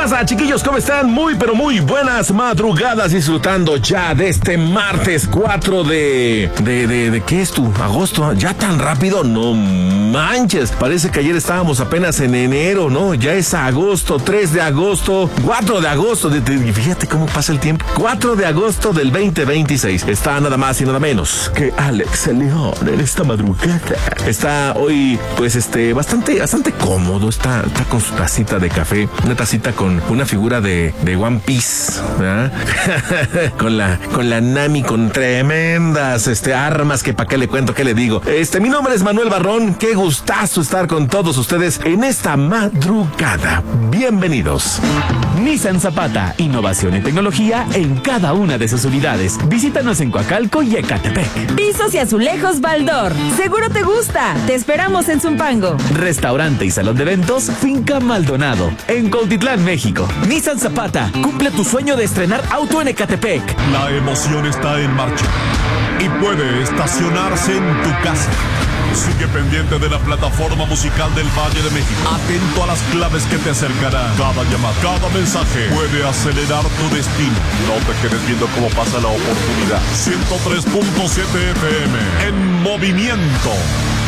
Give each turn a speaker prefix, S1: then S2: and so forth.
S1: pasa, chiquillos? ¿Cómo están? Muy, pero muy buenas madrugadas, disfrutando ya de este martes 4 de ¿qué es tú? ¿Agosto? ¿Ya tan rápido? No manches, parece que ayer estábamos apenas en enero, ¿no? Ya es agosto, 3 de agosto, 4 de agosto, fíjate cómo pasa el tiempo, 4 de agosto del 2026. Está nada más y nada menos que Alex León en esta madrugada. Está hoy, pues, bastante cómodo, está con su tacita de café, una tacita con una figura de One Piece, ¿verdad? con la Nami, con tremendas armas que para qué le cuento, qué le digo. Mi nombre es Manuel Barrón, qué gustazo estar con todos ustedes en esta madrugada. Bienvenidos.
S2: Nissan Zapata, innovación y tecnología en cada una de sus unidades. Visítanos en Coacalco y Ecatepec.
S3: Pisos y azulejos Baldor, seguro te gusta. Te esperamos en Zumpango.
S2: Restaurante y salón de eventos Finca Maldonado, en Cuautitlán, México. Nissan Zapata, cumple tu sueño de estrenar auto en Ecatepec.
S4: La emoción está en marcha y puede estacionarse en tu casa. Sigue pendiente de la plataforma musical del Valle de México. Atento a las claves que te acercarán. Cada llamada, cada mensaje puede acelerar tu destino. No te quedes viendo cómo pasa la oportunidad. 103.7 FM en movimiento.